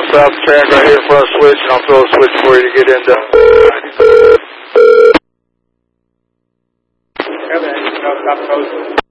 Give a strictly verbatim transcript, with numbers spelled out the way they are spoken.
on south track right here for a switch, and I'll throw a switch for you to get into. Stop the